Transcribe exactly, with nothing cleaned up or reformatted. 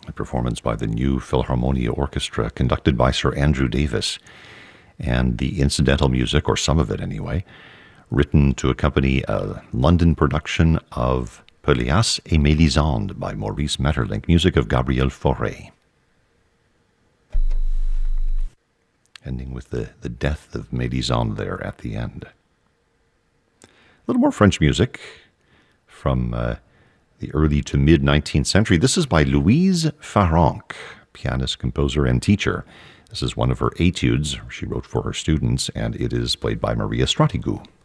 a performance by the New Philharmonia Orchestra, conducted by Sir Andrew Davis, and the incidental music, or some of it anyway, written to accompany a London production of Pelléas et Mélisande by Maurice Maeterlinck, music of Gabriel Fauré. Ending with the, the death of Mélisande there at the end. A little more French music from uh, the early to mid-nineteenth century. This is by Louise Farrenc, pianist, composer, and teacher. This is one of her etudes she wrote for her students, and it is played by Maria Stratigou.